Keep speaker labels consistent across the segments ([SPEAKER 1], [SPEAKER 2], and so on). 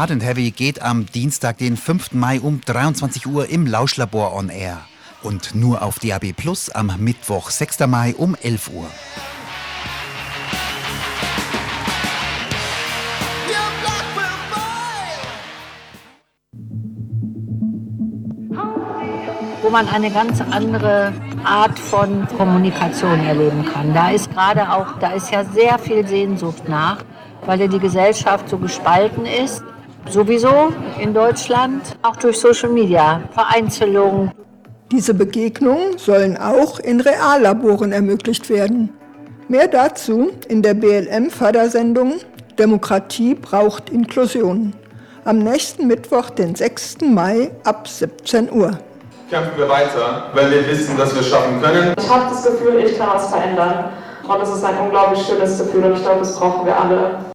[SPEAKER 1] Hard and Heavy geht am Dienstag, den 5. Mai um 23 Uhr im Lauschlabor on Air. Und nur auf DAB Plus am Mittwoch, 6. Mai um 11 Uhr.
[SPEAKER 2] Wo man eine ganz andere Art von Kommunikation erleben kann. Da ist ja sehr viel Sehnsucht nach, weil ja die Gesellschaft so gespalten ist. Sowieso in Deutschland, auch durch Social Media, Vereinzelung.
[SPEAKER 3] Diese Begegnungen sollen auch in Reallaboren ermöglicht werden. Mehr dazu in der BLM-Fördersendung Demokratie braucht Inklusion. Am nächsten Mittwoch, den 6. Mai ab 17 Uhr.
[SPEAKER 4] Kämpfen wir weiter, weil wir wissen, dass wir es schaffen können.
[SPEAKER 5] Ich habe das Gefühl, ich kann was verändern. Und es ist ein unglaublich schönes Gefühl und ich glaube, das brauchen wir alle.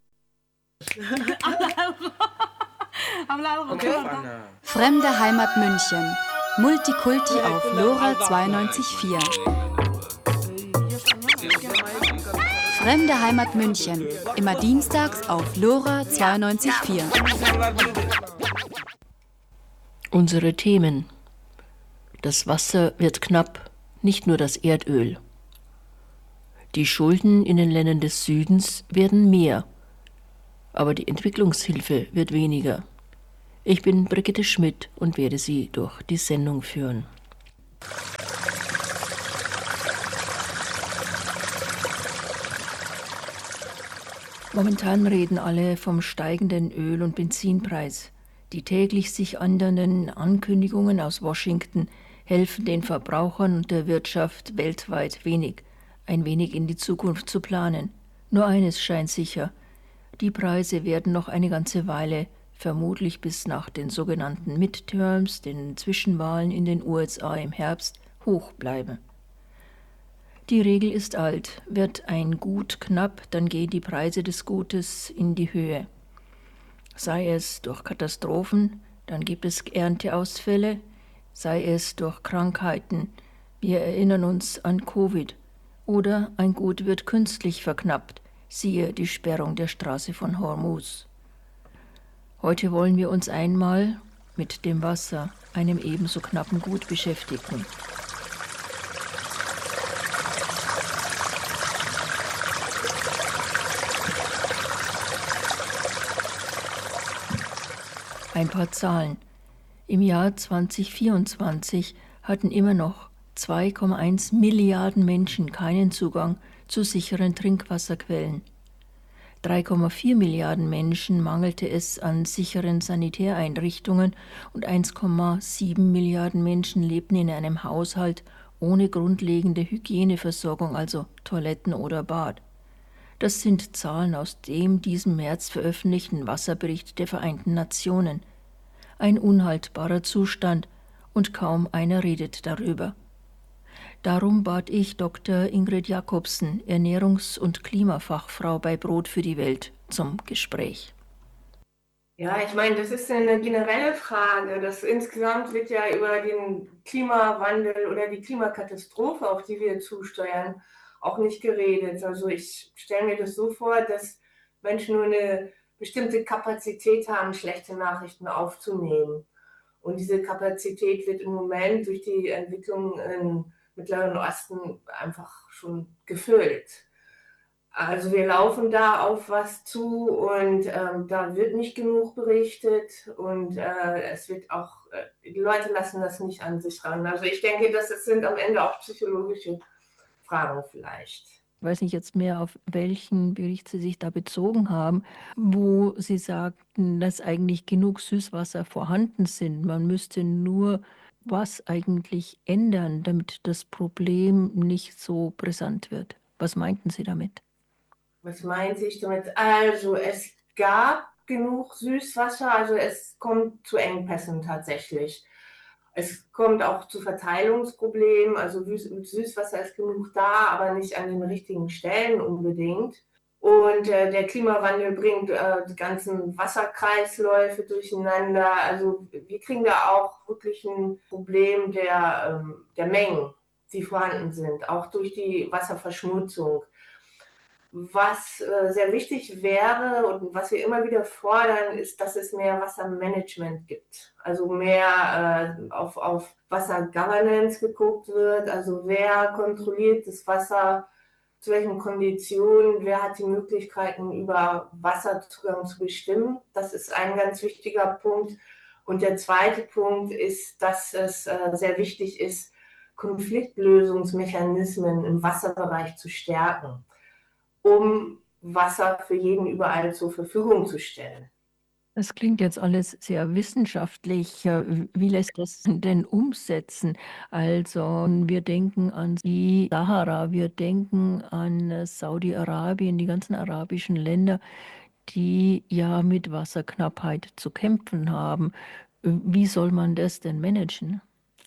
[SPEAKER 6] Okay.
[SPEAKER 7] Fremde Heimat München. Multikulti auf LoRa 92.4. Fremde Heimat München. Immer dienstags auf LoRa 92.4.
[SPEAKER 8] Unsere Themen. Das Wasser wird knapp, nicht nur das Erdöl. Die Schulden in den Ländern des Südens werden mehr, aber die Entwicklungshilfe wird weniger. Ich bin Brigitte Schmidt und werde Sie durch die Sendung führen. Momentan reden alle vom steigenden Öl- und Benzinpreis. Die täglich sich ändernden Ankündigungen aus Washington helfen den Verbrauchern und der Wirtschaft weltweit wenig, ein wenig in die Zukunft zu planen. Nur eines scheint sicher: Die Preise werden noch eine ganze Weile, vermutlich bis nach den sogenannten Midterms, den Zwischenwahlen in den USA im Herbst, hoch bleiben. Die Regel ist alt: Wird ein Gut knapp, dann gehen die Preise des Gutes in die Höhe. Sei es durch Katastrophen, dann gibt es Ernteausfälle, sei es durch Krankheiten, wir erinnern uns an Covid, oder ein Gut wird künstlich verknappt, siehe die Sperrung der Straße von Hormuz. Heute wollen wir uns einmal mit dem Wasser, einem ebenso knappen Gut, beschäftigen. Ein paar Zahlen. Im Jahr 2024 hatten immer noch 2,1 Milliarden Menschen keinen Zugang zu sicheren Trinkwasserquellen. 3,4 Milliarden Menschen mangelte es an sicheren Sanitäreinrichtungen und 1,7 Milliarden Menschen lebten in einem Haushalt ohne grundlegende Hygieneversorgung, also Toiletten oder Bad. Das sind Zahlen aus dem diesem März veröffentlichten Wasserbericht der Vereinten Nationen. Ein unhaltbarer Zustand und kaum einer redet darüber. Darum bat ich Dr. Ingrid Jakobsen, Ernährungs- und Klimafachfrau bei Brot für die Welt, zum Gespräch.
[SPEAKER 5] Ja, ich meine, das ist eine generelle Frage. Das insgesamt wird ja über den Klimawandel oder die Klimakatastrophe, auf die wir zusteuern, auch nicht geredet. Also ich stelle mir das so vor, dass Menschen nur eine bestimmte Kapazität haben, schlechte Nachrichten aufzunehmen. Und diese Kapazität wird im Moment durch die Entwicklung im Mittleren Osten einfach schon gefüllt. Also wir laufen da auf was zu und da wird nicht genug berichtet und es wird auch, die Leute lassen das nicht an sich ran. Also ich denke, das sind am Ende auch psychologische Fragen vielleicht.
[SPEAKER 8] Ich weiß nicht jetzt mehr, auf welchen Bericht Sie sich da bezogen haben, wo Sie sagten, dass eigentlich genug Süßwasser vorhanden sind. Man müsste nur was eigentlich ändern, damit das Problem nicht so brisant wird. Was meinten Sie damit?
[SPEAKER 5] Was meinte ich damit? Also es gab genug Süßwasser, also es kommt zu Engpässen tatsächlich. Es kommt auch zu Verteilungsproblemen, also Süßwasser ist genug da, aber nicht an den richtigen Stellen unbedingt. Und der Klimawandel bringt die ganzen Wasserkreisläufe durcheinander. Also wir kriegen da auch wirklich ein Problem der Mengen, die vorhanden sind, auch durch die Wasserverschmutzung. Was sehr wichtig wäre und was wir immer wieder fordern, ist, dass es mehr Wassermanagement gibt. Also mehr auf Wassergovernance geguckt wird. Also wer kontrolliert das Wasser, zu welchen Konditionen, wer hat die Möglichkeiten, über Wasserzugang zu bestimmen. Das ist ein ganz wichtiger Punkt. Und der zweite Punkt ist, dass es sehr wichtig ist, Konfliktlösungsmechanismen im Wasserbereich zu stärken, um Wasser für jeden überall zur Verfügung zu stellen.
[SPEAKER 8] Das klingt jetzt alles sehr wissenschaftlich. Wie lässt das denn umsetzen? Also wir denken an die Sahara, wir denken an Saudi-Arabien, die ganzen arabischen Länder, die ja mit Wasserknappheit zu kämpfen haben. Wie soll man das denn managen?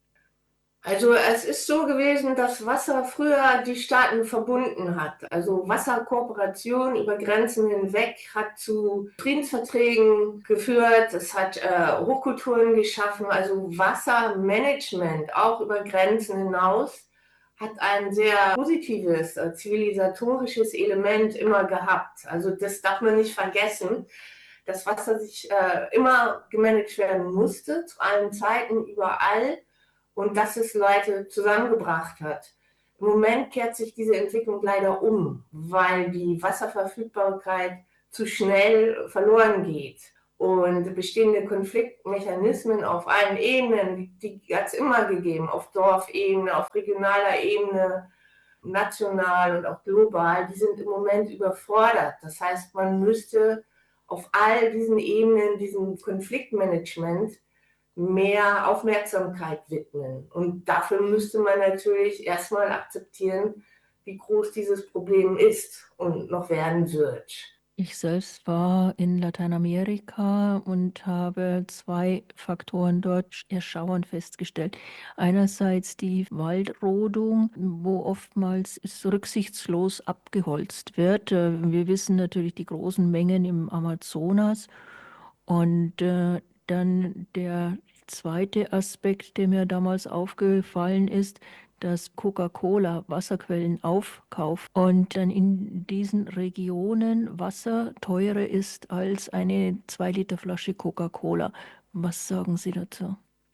[SPEAKER 5] Also es ist so gewesen, dass Wasser früher die Staaten verbunden hat. Also Wasserkooperation über Grenzen hinweg hat zu Friedensverträgen geführt. Es hat Hochkulturen geschaffen. Also Wassermanagement auch über Grenzen hinaus hat ein sehr positives, zivilisatorisches Element immer gehabt. Also das darf man nicht vergessen, dass Wasser sich immer gemanagt werden musste, zu allen Zeiten, überall. Und dass es Leute zusammengebracht hat. Im Moment kehrt sich diese Entwicklung leider um, weil die Wasserverfügbarkeit zu schnell verloren geht. Und bestehende Konfliktmechanismen auf allen Ebenen, die hat es immer gegeben, auf Dorfebene, auf regionaler Ebene, national und auch global, die sind im Moment überfordert. Das heißt, man müsste auf all diesen Ebenen, diesem Konfliktmanagement, mehr Aufmerksamkeit widmen. Und dafür müsste man natürlich erstmal akzeptieren, wie groß dieses Problem ist und noch werden wird.
[SPEAKER 8] Ich selbst war in Lateinamerika und habe zwei Faktoren dort erschauernd festgestellt. Einerseits die Waldrodung, wo oftmals rücksichtslos abgeholzt wird. Wir wissen natürlich die großen Mengen im Amazonas. Und dann der zweite Aspekt, der mir damals aufgefallen ist, dass Coca-Cola Wasserquellen aufkauft und dann in diesen Regionen Wasser teurer ist als eine 2-Liter-Flasche Coca-Cola. Was sagen Sie dazu?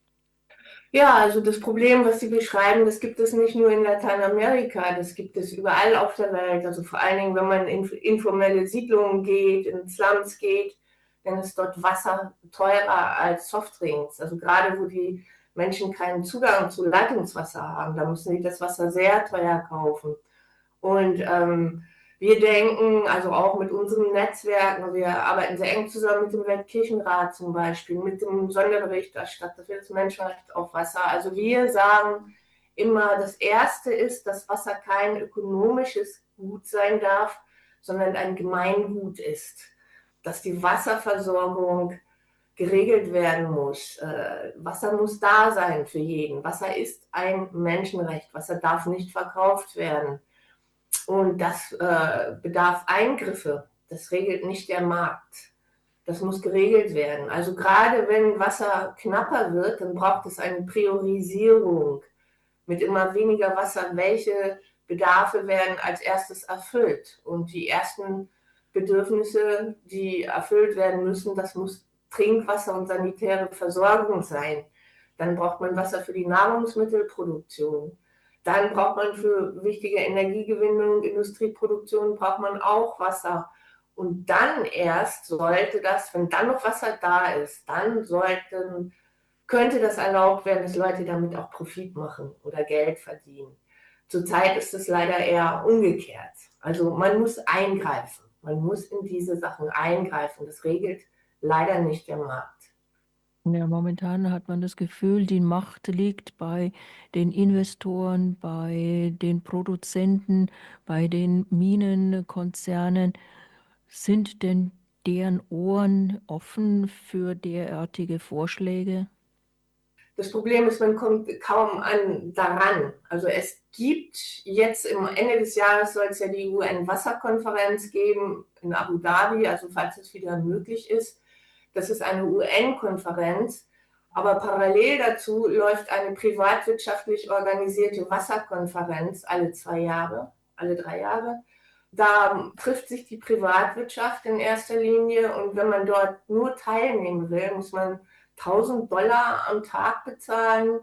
[SPEAKER 5] Ja, also das Problem, was Sie beschreiben, das gibt es nicht nur in Lateinamerika, das gibt es überall auf der Welt. Also vor allen Dingen, wenn man in informelle Siedlungen geht, in Slums geht, dann ist dort Wasser teurer als Softdrinks. Also gerade wo die Menschen keinen Zugang zu Leitungswasser haben, da müssen sie das Wasser sehr teuer kaufen. Und wir denken, also auch mit unseren Netzwerken, wir arbeiten sehr eng zusammen mit dem Weltkirchenrat zum Beispiel, mit dem Sonderberichterstatter für das Menschenrecht auf Wasser. Also wir sagen immer, das Erste ist, dass Wasser kein ökonomisches Gut sein darf, sondern ein Gemeingut ist. Dass die Wasserversorgung geregelt werden muss. Wasser muss da sein für jeden. Wasser ist ein Menschenrecht. Wasser darf nicht verkauft werden. Und das bedarf Eingriffe. Das regelt nicht der Markt. Das muss geregelt werden. Also gerade wenn Wasser knapper wird, dann braucht es eine Priorisierung mit immer weniger Wasser. Welche Bedarfe werden als erstes erfüllt? Und die ersten Bedürfnisse, die erfüllt werden müssen, das muss Trinkwasser und sanitäre Versorgung sein. Dann braucht man Wasser für die Nahrungsmittelproduktion. Dann braucht man für wichtige Energiegewinnung, Industrieproduktion, braucht man auch Wasser. Und dann erst sollte das, wenn dann noch Wasser da ist, dann könnte das erlaubt werden, dass Leute damit auch Profit machen oder Geld verdienen. Zurzeit ist es leider eher umgekehrt. Also man muss eingreifen. Man muss in diese Sachen eingreifen. Das regelt leider nicht der Markt.
[SPEAKER 8] Ja, momentan hat man das Gefühl, die Macht liegt bei den Investoren, bei den Produzenten, bei den Minenkonzernen. Sind denn deren Ohren offen für derartige Vorschläge?
[SPEAKER 5] Das Problem ist, man kommt kaum daran. Also es gibt jetzt im Ende des Jahres soll es ja die UN-Wasserkonferenz geben in Abu Dhabi, also falls es wieder möglich ist. Das ist eine UN-Konferenz, aber parallel dazu läuft eine privatwirtschaftlich organisierte Wasserkonferenz alle 2 Jahre, alle 3 Jahre, Da trifft sich die Privatwirtschaft in erster Linie und wenn man dort nur teilnehmen will, muss man $1.000 am Tag bezahlen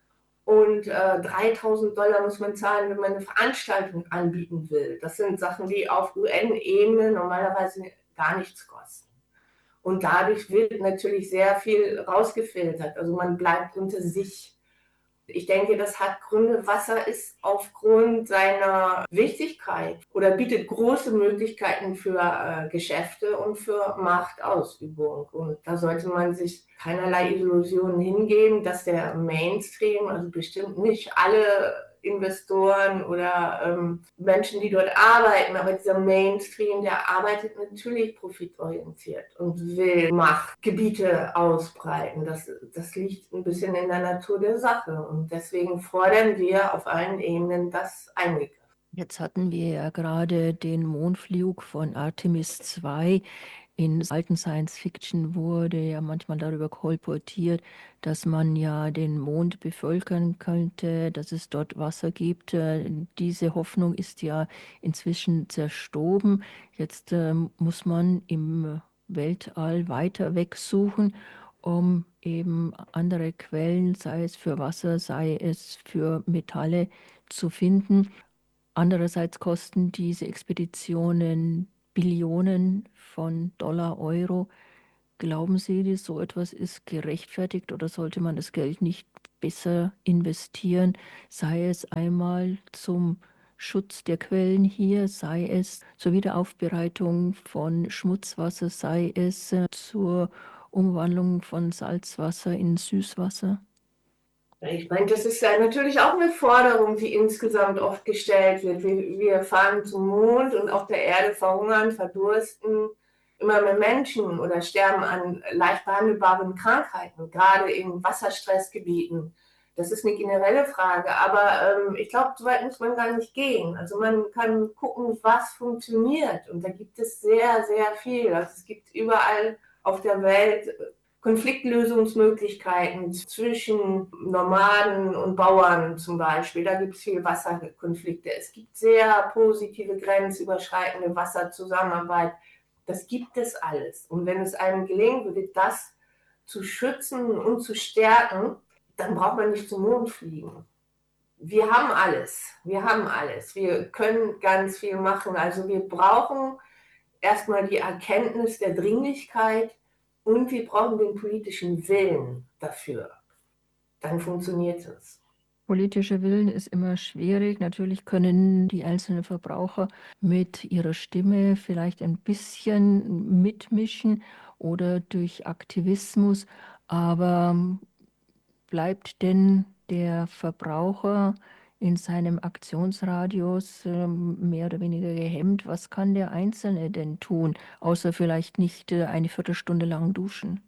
[SPEAKER 5] und $3.000 muss man zahlen, wenn man eine Veranstaltung anbieten will. Das sind Sachen, die auf UN-Ebene normalerweise gar nichts kosten. Und dadurch wird natürlich sehr viel rausgefiltert. Also man bleibt unter sich. Ich denke, das hat Gründe. Wasser ist aufgrund seiner Wichtigkeit oder bietet große Möglichkeiten für Geschäfte und für Machtausübung. Und da sollte man sich keinerlei Illusionen hingeben, dass der Mainstream, also bestimmt nicht alle Investoren oder Menschen, die dort arbeiten, aber dieser Mainstream, der arbeitet natürlich profitorientiert und will Machtgebiete ausbreiten. Das liegt ein bisschen in der Natur der Sache und deswegen fordern wir auf allen Ebenen das eingegriffen.
[SPEAKER 8] Jetzt hatten wir ja gerade den Mondflug von Artemis 2. In alten Science-Fiction wurde ja manchmal darüber kolportiert, dass man ja den Mond bevölkern könnte, dass es dort Wasser gibt. Diese Hoffnung ist ja inzwischen zerstoben. Jetzt muss man im Weltall weiter wegsuchen, um eben andere Quellen, sei es für Wasser, sei es für Metalle, zu finden. Andererseits kosten diese Expeditionen Billionen von Dollar, Euro. Glauben Sie, dass so etwas ist gerechtfertigt oder sollte man das Geld nicht besser investieren, sei es einmal zum Schutz der Quellen hier, sei es zur Wiederaufbereitung von Schmutzwasser, sei es zur Umwandlung von Salzwasser in Süßwasser?
[SPEAKER 5] Ich meine, das ist ja natürlich auch eine Forderung, die insgesamt oft gestellt wird. Wir fahren zum Mond und auf der Erde verhungern, verdursten immer mehr Menschen oder sterben an leicht behandelbaren Krankheiten, gerade in Wasserstressgebieten. Das ist eine generelle Frage, aber ich glaube, so weit muss man gar nicht gehen. Also man kann gucken, was funktioniert und da gibt es sehr, sehr viel. Also es gibt überall auf der Welt Konfliktlösungsmöglichkeiten zwischen Nomaden und Bauern zum Beispiel. Da gibt es viel Wasserkonflikte. Es gibt sehr positive grenzüberschreitende Wasserzusammenarbeit. Das gibt es alles. Und wenn es einem gelingen würde, das zu schützen und zu stärken, dann braucht man nicht zum Mond fliegen. Wir haben alles. Wir haben alles. Wir können ganz viel machen. Also wir brauchen erstmal die Erkenntnis der Dringlichkeit, und wir brauchen den politischen Willen dafür. Dann funktioniert es.
[SPEAKER 8] Politischer Willen ist immer schwierig. Natürlich können die einzelnen Verbraucher mit ihrer Stimme vielleicht ein bisschen mitmischen oder durch Aktivismus. Aber bleibt denn der Verbraucher in seinem Aktionsradius mehr oder weniger gehemmt? Was kann der Einzelne denn tun, außer vielleicht nicht eine Viertelstunde lang duschen?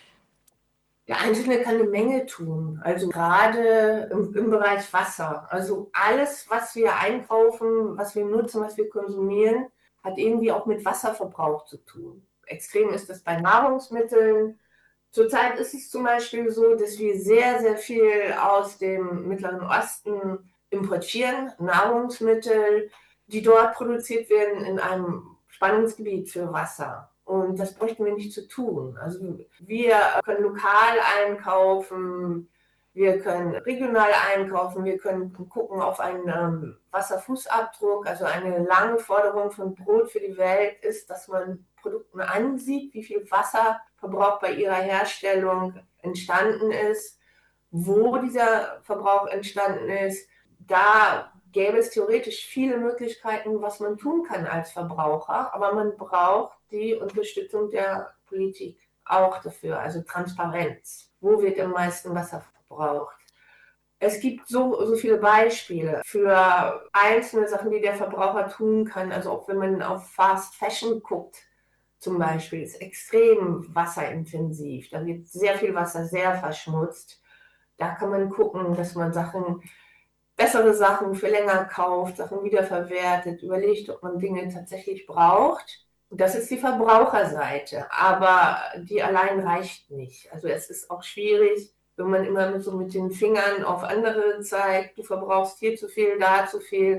[SPEAKER 5] Der Einzelne kann eine Menge tun, also gerade im Bereich Wasser. Also alles, was wir einkaufen, was wir nutzen, was wir konsumieren, hat irgendwie auch mit Wasserverbrauch zu tun. Extrem ist das bei Nahrungsmitteln. Zurzeit ist es zum Beispiel so, dass wir sehr, sehr viel aus dem Mittleren Osten importieren, Nahrungsmittel, die dort produziert werden in einem Spannungsgebiet für Wasser. Und das bräuchten wir nicht zu tun. Also wir können lokal einkaufen, wir können regional einkaufen, wir können gucken auf einen Wasserfußabdruck. Also eine lange Forderung von Brot für die Welt ist, dass man Produkten ansieht, wie viel Wasserverbrauch bei ihrer Herstellung entstanden ist, wo dieser Verbrauch entstanden ist. Da gäbe es theoretisch viele Möglichkeiten, was man tun kann als Verbraucher, aber man braucht die Unterstützung der Politik auch dafür, also Transparenz. Wo wird am meisten Wasser verbraucht? Es gibt so viele Beispiele für einzelne Sachen, die der Verbraucher tun kann. Also auch wenn man auf Fast Fashion guckt, zum Beispiel, ist extrem wasserintensiv. Da wird sehr viel Wasser sehr verschmutzt. Da kann man gucken, dass man bessere Sachen für länger kauft, Sachen wiederverwertet, überlegt, ob man Dinge tatsächlich braucht. Das ist die Verbraucherseite, aber die allein reicht nicht. Also es ist auch schwierig, wenn man immer mit den Fingern auf andere zeigt, du verbrauchst hier zu viel, da zu viel.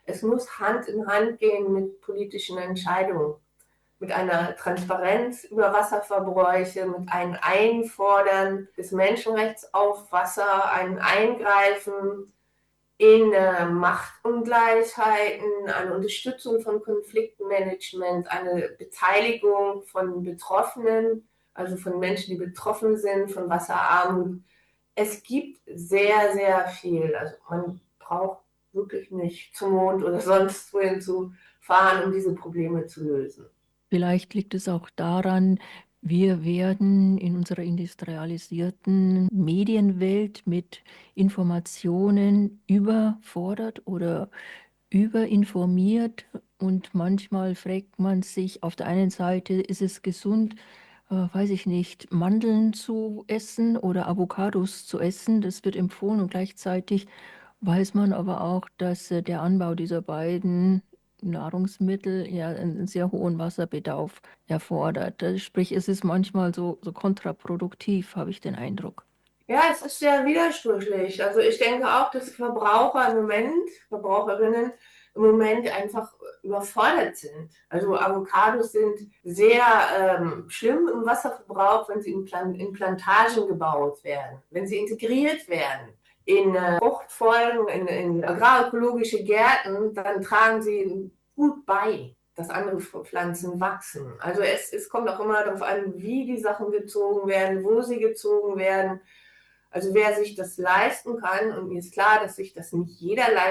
[SPEAKER 5] Es muss Hand in Hand gehen mit politischen Entscheidungen, mit einer Transparenz über Wasserverbräuche, mit einem Einfordern des Menschenrechts auf Wasser, ein Eingreifen in Machtungleichheiten, eine Unterstützung von Konfliktmanagement, eine Beteiligung von Betroffenen, also von Menschen, die betroffen sind von Wasserarmut. Es gibt sehr, sehr viel. Also man braucht wirklich nicht zum Mond oder sonst wohin zu fahren, um diese Probleme zu lösen.
[SPEAKER 8] Vielleicht liegt es auch daran, wir werden in unserer industrialisierten Medienwelt mit Informationen überfordert oder überinformiert und manchmal fragt man sich, auf der einen Seite, ist es gesund, weiß ich nicht, Mandeln zu essen oder Avocados zu essen, das wird empfohlen und gleichzeitig weiß man aber auch, dass der Anbau dieser beiden Nahrungsmittel ja einen sehr hohen Wasserbedarf erfordert. Sprich, es ist manchmal so kontraproduktiv, habe ich den Eindruck.
[SPEAKER 5] Ja, es ist sehr widersprüchlich. Also ich denke auch, dass Verbraucherinnen im Moment einfach überfordert sind. Also Avocados sind sehr schlimm im Wasserverbrauch, wenn sie in Plantagen gebaut werden, wenn sie integriert werden in Fruchtfolgen, in agraökologische Gärten, dann tragen sie gut bei, dass andere Pflanzen wachsen. Also es kommt auch immer darauf an, wie die Sachen gezogen werden, wo sie gezogen werden. Also wer sich das leisten kann, und mir ist klar, dass sich das nicht jeder leisten